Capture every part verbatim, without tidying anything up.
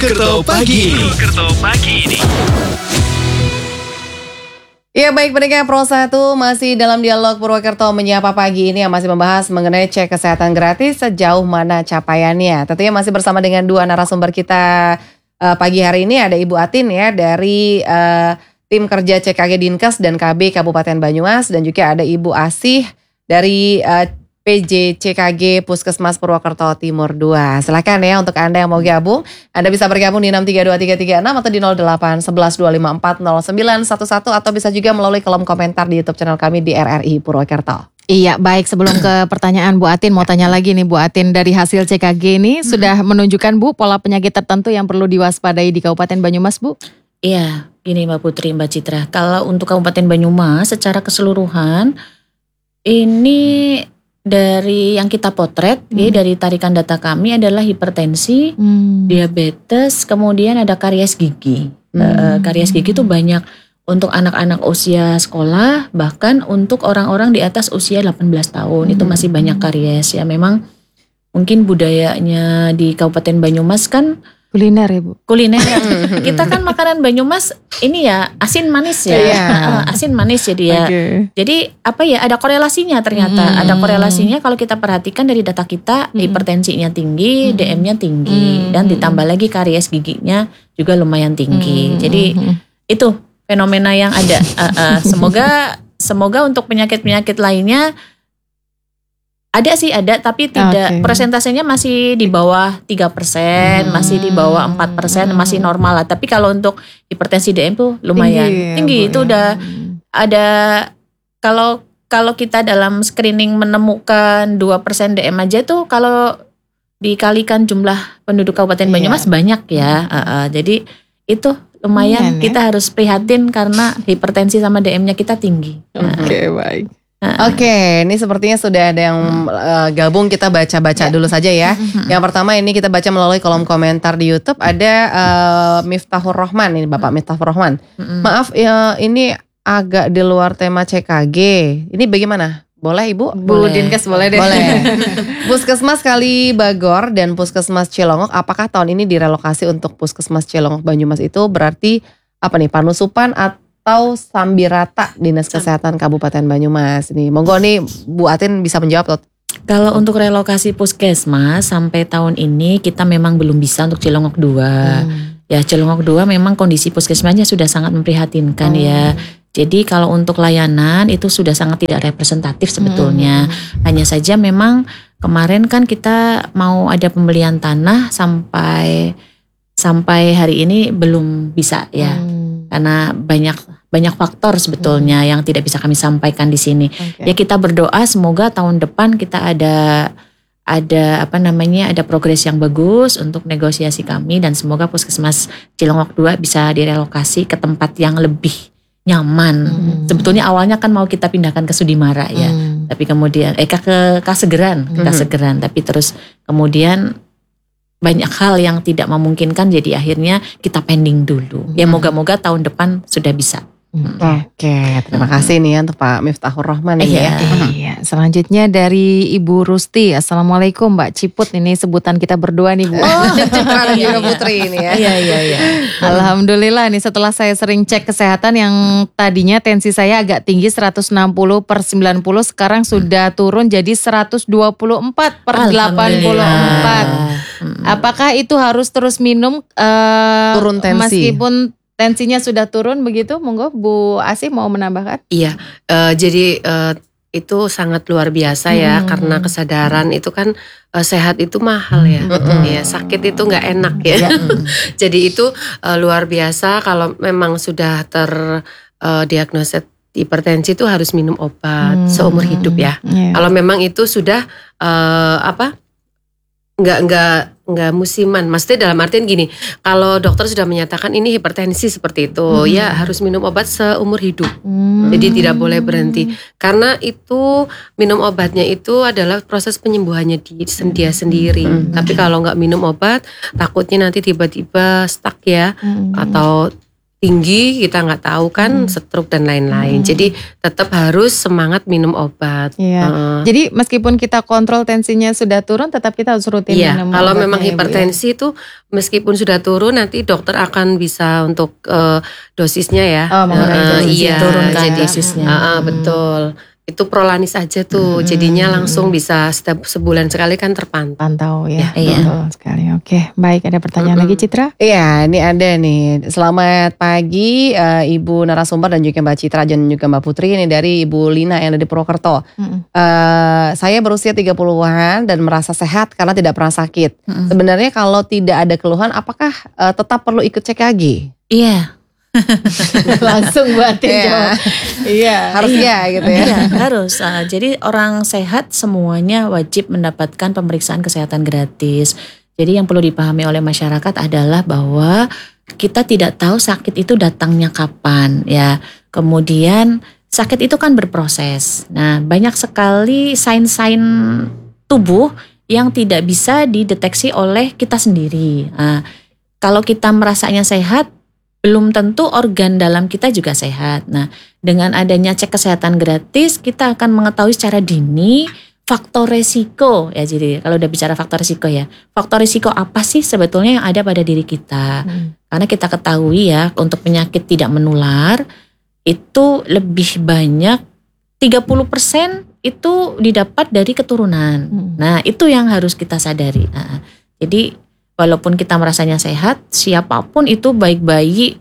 Purwokerto pagi ini. Purwokerto pagi ini. Ya baik, pendengar Pro satu masih dalam dialog Purwokerto Menyapa pagi ini yang masih membahas mengenai cek kesehatan gratis sejauh mana capaiannya. Tentunya masih bersama dengan dua narasumber kita uh, pagi hari ini. Ada Ibu Atin ya dari uh, tim kerja C K G Dinkes dan K B Kabupaten Banyumas, dan juga ada Ibu Asih dari uh, P J C K G Puskesmas Purwokerto Timur dua. Silakan ya untuk Anda yang mau gabung. Anda bisa bergabung di enam tiga dua tiga tiga enam atau di nol delapan satu satu dua lima empat nol sembilan satu satu atau bisa juga melalui kolom komentar di YouTube channel kami di R R I Purwokerto. Iya, baik, sebelum ke pertanyaan Bu Atin, mau tanya lagi nih Bu Atin, dari hasil C K G ini hmm. sudah menunjukkan Bu pola penyakit tertentu yang perlu diwaspadai di Kabupaten Banyumas, Bu? Iya, gini Mbak Putri, Mbak Citra. Kalau untuk Kabupaten Banyumas secara keseluruhan ini dari yang kita potret, hmm. ya, dari tarikan data kami adalah hipertensi, hmm. diabetes, kemudian ada karies gigi. Hmm. E, karies gigi itu banyak untuk anak-anak usia sekolah, bahkan untuk orang-orang di atas usia delapan belas tahun hmm. itu masih banyak karies. Ya memang mungkin budayanya di Kabupaten Banyumas kan kuliner ya Bu? Kuliner. Kita kan makanan Banyumas ini ya asin manis ya. Yeah. Asin manis jadi ya. Okay. Jadi apa ya, ada korelasinya ternyata. Hmm. Ada korelasinya kalau kita perhatikan dari data kita, hmm. hipertensinya tinggi, hmm. D M-nya tinggi. Hmm. Dan ditambah lagi karies giginya juga lumayan tinggi. Hmm. Jadi itu fenomena yang ada. uh, uh, Semoga semoga untuk penyakit-penyakit lainnya ada sih, ada, tapi tidak, okay. persentasenya masih di bawah tiga persen, hmm. masih di bawah empat persen, hmm. masih normal lah. Tapi kalau untuk hipertensi D M tuh lumayan tinggi, tinggi. Ya, itu ya. Udah ada, kalau kalau kita dalam screening menemukan dua persen D M aja tuh, kalau dikalikan jumlah penduduk Kabupaten Banyumas, yeah. banyak ya. Uh, uh, jadi itu lumayan, ya, kita ya? harus prihatin karena hipertensi sama D M-nya kita tinggi. Oke, okay, uh, baik. Oke, okay, ini sepertinya sudah ada yang uh, gabung, kita baca-baca dulu saja ya. Yang pertama ini kita baca melalui kolom komentar di YouTube, ada uh, Miftahur Rahman, ini Bapak Miftahur Rahman. Maaf ya, ini agak di luar tema C K G. Ini bagaimana? Boleh Ibu? Bu Dinkes boleh deh. Boleh. Puskesmas Kalibagor dan Puskesmas Cilongok, apakah tahun ini direlokasi untuk Puskesmas Cilongok Banyumas itu berarti apa nih, Panusupan atau atau Sambirata Dinas Kesehatan Kabupaten Banyumas? Ini monggo nih Bu Atin bisa menjawab. Kalau untuk relokasi puskesmas sampai tahun ini kita memang belum bisa untuk Cilongok dua. Hmm. Ya Cilongok dua memang kondisi puskesmasnya sudah sangat memprihatinkan hmm. ya. Jadi kalau untuk layanan itu sudah sangat tidak representatif sebetulnya. Hmm. Hanya saja memang kemarin kan kita mau ada pembelian tanah sampai sampai hari ini belum bisa ya. Hmm. Karena banyak banyak faktor sebetulnya hmm. yang tidak bisa kami sampaikan di sini. Okay. Ya kita berdoa semoga tahun depan kita ada ada apa namanya ada progres yang bagus untuk negosiasi kami, dan semoga Puskesmas Cilongok dua bisa direlokasi ke tempat yang lebih nyaman. Hmm. Sebetulnya awalnya kan mau kita pindahkan ke Sudimara ya. Hmm. Tapi kemudian eh ke Kasegeran, ke Kasegeran, hmm. tapi terus kemudian banyak hal yang tidak memungkinkan, jadi akhirnya kita pending dulu. Ya moga-moga tahun depan sudah bisa. Hmm. Oke, terima kasih nih ya untuk Pak Miftahur Rahman ini iya, ya. Iya. Selanjutnya dari Ibu Rusti. Assalamualaikum Mbak Ciput, ini sebutan kita berdua nih Bu. Oh, Citra dan juga Putri ini ya. Iya iya iya. Alhamdulillah nih, setelah saya sering cek kesehatan yang tadinya tensi saya agak tinggi seratus enam puluh per sembilan puluh, sekarang sudah turun jadi seratus dua puluh empat per delapan puluh empat. Apakah itu harus terus minum uh, turun tensi? Meskipun tensinya sudah turun begitu? Monggo Bu Asih mau menambahkan? Iya, uh, jadi uh, itu sangat luar biasa ya, hmm. karena kesadaran itu kan uh, sehat itu mahal ya, hmm. ya sakit itu nggak enak ya. Hmm. Jadi itu uh, luar biasa kalau memang sudah terdiagnosis uh, hipertensi itu harus minum obat hmm. seumur hidup ya. Yeah. Kalau memang itu sudah uh, apa? Nggak nggak nggak musiman, maksudnya dalam artian gini, kalau dokter sudah menyatakan ini hipertensi seperti itu, hmm. ya harus minum obat seumur hidup, hmm. jadi tidak boleh berhenti, karena itu minum obatnya itu adalah proses penyembuhannya di dia sendiri. Hmm. Tapi kalau nggak minum obat, takutnya nanti tiba-tiba stuck ya, hmm. atau tinggi, kita nggak tahu kan stroke dan lain-lain. Jadi tetap harus semangat minum obat. Iya. Uh, Jadi meskipun kita kontrol tensinya sudah turun, tetap kita harus rutin Iya, minum kalau obatnya, memang ya, Bu, ya. hipertensi itu meskipun sudah turun, nanti dokter akan bisa untuk uh, dosisnya ya. Oh, mengurangi Uh, dosis, iya, turunkan jadi dosisnya. uh, uh, betul. Itu Prolanis aja tuh, jadinya langsung bisa setiap sebulan sekali kan terpantau. Pantau ya, Iya. betul sekali. Oke, baik. Ada pertanyaan lagi, Citra? Iya, ini ada nih. Selamat pagi eh, Ibu narasumber dan juga Mbak Citra dan juga Mbak Putri. Ini dari Ibu Lina yang ada di Purwokerto. Mm-mm. Eh, saya berusia tiga puluhan dan merasa sehat karena tidak pernah sakit. Sebenarnya kalau tidak ada keluhan, apakah eh, tetap perlu ikut C K G? Iya. Langsung buatin Iya. jawab. Iya. Harus ya gitu ya. Iya, harus. Ah, jadi orang sehat semuanya wajib mendapatkan pemeriksaan kesehatan gratis. Jadi yang perlu dipahami oleh masyarakat adalah bahwa kita tidak tahu sakit itu datangnya kapan ya. Kemudian sakit itu kan berproses. Nah, banyak sekali sign-sign tubuh yang tidak bisa dideteksi oleh kita sendiri. Nah, kalau kita merasanya sehat, belum tentu organ dalam kita juga sehat. Nah, dengan adanya cek kesehatan gratis, kita akan mengetahui secara dini faktor resiko ya. Jadi kalau udah bicara faktor resiko ya, faktor resiko apa sih sebetulnya yang ada pada diri kita? Hmm. Karena kita ketahui ya, untuk penyakit tidak menular itu lebih banyak tiga puluh persen itu didapat dari keturunan. Hmm. Nah, itu yang harus kita sadari. Nah, jadi walaupun kita merasanya sehat, siapapun itu baik bayi,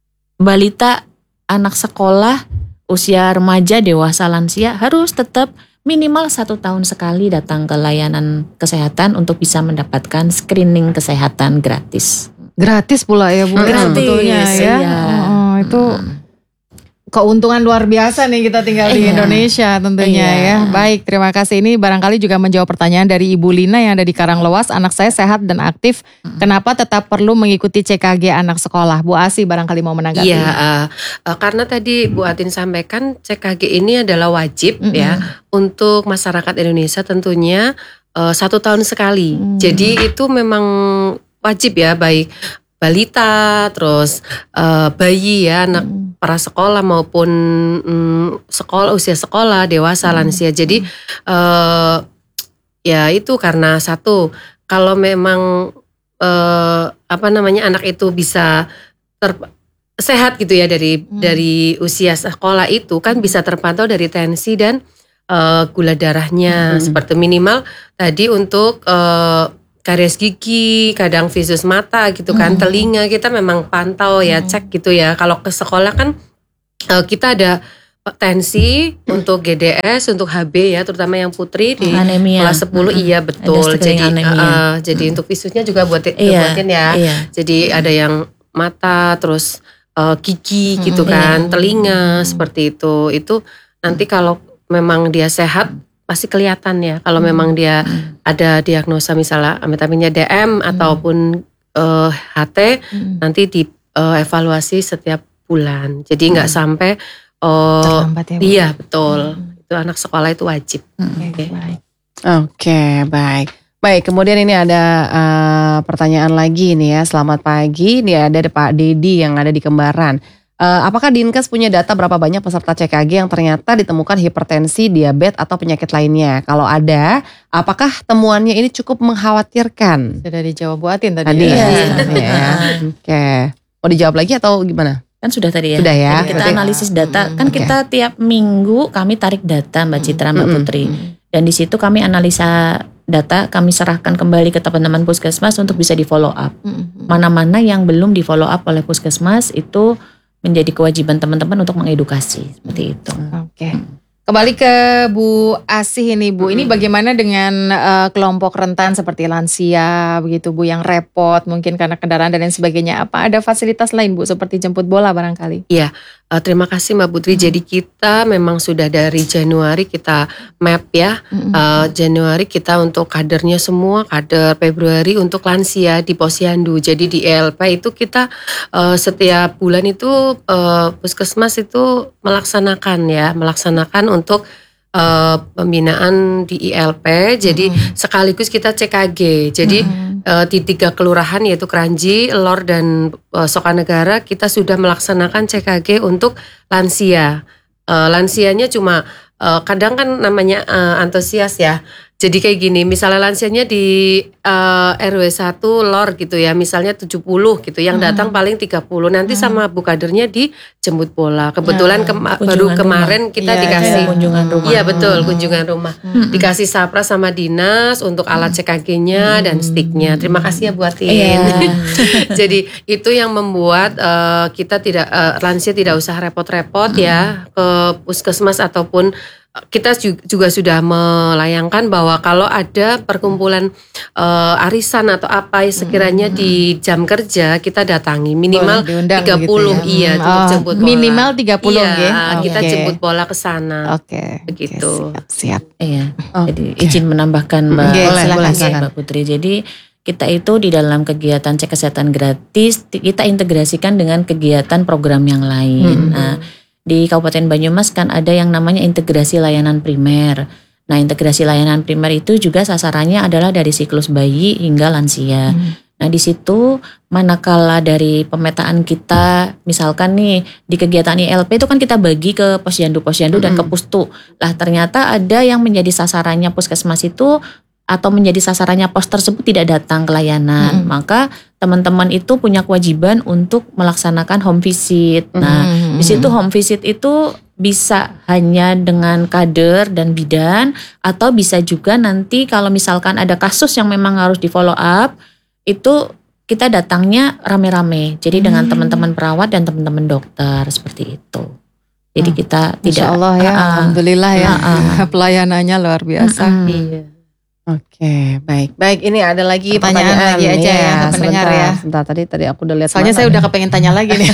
balita, anak sekolah, usia remaja, dewasa, lansia harus tetap minimal satu tahun sekali datang ke layanan kesehatan untuk bisa mendapatkan screening kesehatan gratis. Gratis pula ya, Bu. Gratis, Sebetulnya ya. iya. Oh, itu keuntungan luar biasa nih kita tinggal di Iya. Indonesia tentunya Iya. ya. Baik, terima kasih. Ini barangkali juga menjawab pertanyaan dari Ibu Lina yang ada di Karanglewas. Anak saya sehat dan aktif. Kenapa tetap perlu mengikuti C K G anak sekolah? Bu Asi barangkali mau menanggapi. Iya, uh, uh, karena tadi Bu Atin sampaikan C K G ini adalah wajib Mm-mm. ya untuk masyarakat Indonesia tentunya uh, satu tahun sekali. Mm. Jadi itu memang wajib ya, baik balita, terus uh, bayi ya, anak Mm. prasekolah maupun mm, sekolah, usia sekolah, dewasa, lansia. Jadi uh, ya itu karena satu, kalau memang uh, apa namanya anak itu bisa ter, sehat gitu ya dari Hmm. dari usia sekolah itu kan bisa terpantau dari tensi dan uh, gula darahnya, Hmm. seperti minimal tadi untuk uh, karies gigi, kadang visus mata gitu kan, Hmm. telinga kita memang pantau ya, cek gitu ya. Kalau ke sekolah kan uh, kita ada tensi untuk G D S, untuk H B ya, terutama yang putri di Anemia. kelas sepuluh. Mm-mm. Iya betul. Ada screening Jadi anemia. uh, uh, jadi untuk visusnya juga buat Iya, buatin ya. iya. Jadi ada yang mata, terus uh, gigi gitu Mm-mm. kan, Iya. telinga seperti itu. Itu nanti kalau memang dia sehat pasti kelihatan ya. Kalau memang dia ada diagnosa misalnya amit-amitnya D M ataupun uh, H T, Mm. nanti dievaluasi setiap bulan. Jadi nggak sampai uh, Terlambat ya, Bu. iya betul. Itu anak sekolah itu wajib. Oke, baik. Oke, baik. Baik, kemudian ini ada eh, pertanyaan lagi nih ya. Selamat pagi, ini ada Pak Dedi yang ada di Kembaran. Eh, apakah Dinkes punya data berapa banyak peserta C K G yang ternyata ditemukan hipertensi, diabetes atau penyakit lainnya? Kalau ada, apakah temuannya ini cukup mengkhawatirkan? Sudah dijawab Bu Atin tadi. Tadi ya. ya. Iya. ya. Oke. Mau dijawab lagi atau gimana? Kan sudah tadi ya. Sudah ya. Jadi kita Berarti- analisis data. Kan Oke. kita tiap minggu kami tarik data Mbak Citra, Mbak Mm-mm. Putri. Dan di situ kami analisa data, kami serahkan kembali ke teman-teman puskesmas untuk bisa di follow up. Mm-mm. Mana-mana yang belum di follow up oleh puskesmas itu menjadi kewajiban teman-teman untuk mengedukasi seperti itu. Oke. Kembali ke Bu Asih ini Bu, ini bagaimana dengan eh, kelompok rentan seperti lansia begitu Bu yang repot mungkin karena kendaraan dan lain sebagainya. Apa ada fasilitas lain Bu seperti jemput bola barangkali? Iya, eh, terima kasih Mbak Putri. Jadi kita memang sudah dari Januari kita map ya. Mm-mm. Eh, Januari kita untuk kadernya semua, kader Februari untuk lansia di Posyandu. Jadi di E L P itu kita eh, setiap bulan itu eh, puskesmas itu melaksanakan ya, melaksanakan untuk eh, pembinaan di I L P. Jadi sekaligus kita C K G. Jadi uh, di tiga kelurahan yaitu Kranji, Lor dan uh, Sokanegara kita sudah melaksanakan C K G untuk lansia. Uh, lansianya cuma uh, kadang kan namanya uh, antusias ya. Jadi kayak gini, misalnya lansianya di uh, R W satu Lor gitu ya, misalnya tujuh puluh gitu, yang datang hmm. paling tiga puluh, nanti hmm. sama Bu Kadernya dijemput bola. Kebetulan ya, kema- baru kemarin rumah. kita ya, dikasih kunjungan rumah. Iya betul, kunjungan rumah. Hmm. Dikasih sapra sama dinas untuk alat C K G-nya hmm. dan sticknya. Terima kasih ya buatin. Ya. Jadi itu yang membuat uh, kita tidak uh, lansia tidak usah repot-repot hmm. ya ke puskesmas ataupun kita juga sudah melayangkan bahwa kalau ada perkumpulan uh, arisan atau apa sekiranya hmm. di jam kerja kita datangi minimal tiga puluh gitu ya? Iya hmm. oh, jemput bola. Minimal tiga puluh iya, ya. Kita okay. jemput bola ke sana. Oke. Okay. Begitu. Okay, siap. siap. Iya. Okay. Jadi izin menambahkan Mbak, okay, boleh, silakan, silakan. Mbak Putri. Jadi kita itu di dalam kegiatan cek kesehatan gratis kita integrasikan dengan kegiatan program yang lain. Hmm. Nah, di Kabupaten Banyumas kan ada yang namanya integrasi layanan primer. Nah, integrasi layanan primer itu juga sasarannya adalah dari siklus bayi hingga lansia. Hmm. Nah, di situ manakala dari pemetaan kita, misalkan nih di kegiatan I L P itu kan kita bagi ke posyandu-posyandu hmm. dan ke pustu. Lah ternyata ada yang menjadi sasarannya puskesmas itu atau menjadi sasarannya pos tersebut tidak datang ke layanan, hmm. maka teman-teman itu punya kewajiban untuk melaksanakan home visit. Nah, hmm. di situ home visit itu bisa hanya dengan kader dan bidan, atau bisa juga nanti kalau misalkan ada kasus yang memang harus di follow up, itu kita datangnya rame-rame. Jadi hmm. dengan teman-teman perawat dan teman-teman dokter seperti itu. Jadi kita hmm. tidak. Insya Allah ya, uh, alhamdulillah ya, uh, uh. pelayanannya luar biasa. Uh, uh. Iya. Oke, baik. Baik, ini ada lagi pertanyaan, pertanyaan lagi aja ya, ya pendengar ya. Sebentar, tadi tadi aku udah lihat. Soalnya saya udah kepengen tanya lagi nih.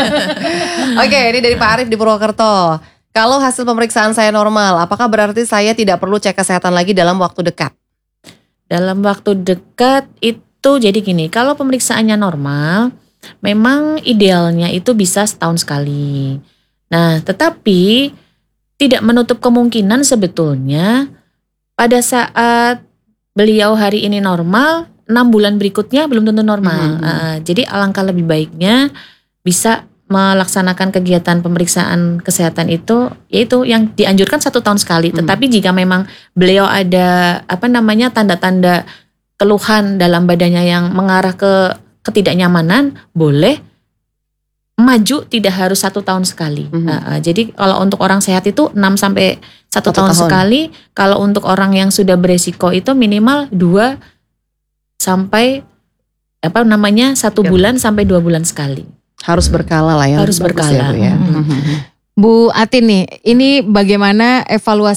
Oke, ini dari Pak Arif di Purwokerto. Kalau hasil pemeriksaan saya normal, apakah berarti saya tidak perlu cek kesehatan lagi dalam waktu dekat? Dalam waktu dekat itu jadi gini, kalau pemeriksaannya normal, memang idealnya itu bisa setahun sekali. Nah, tetapi tidak menutup kemungkinan sebetulnya pada saat beliau hari ini normal, enam bulan berikutnya belum tentu normal. Mm-hmm. Uh, jadi alangkah lebih baiknya bisa melaksanakan kegiatan pemeriksaan kesehatan itu, yaitu yang dianjurkan satu tahun sekali. Mm-hmm. Tetapi jika memang beliau ada apa namanya tanda-tanda keluhan dalam badannya yang mengarah ke ketidaknyamanan, boleh maju, tidak harus satu tahun sekali. Mm-hmm. Uh, jadi kalau untuk orang sehat itu enam sampai satu tahun, tahun sekali. Kalau untuk orang yang sudah beresiko itu minimal dua sampai apa namanya satu ya. bulan sampai dua bulan sekali. Harus berkala lah ya. Harus berkala. Ya, Bu, ya. Mm-hmm. Bu Atin nih, ini bagaimana evaluasi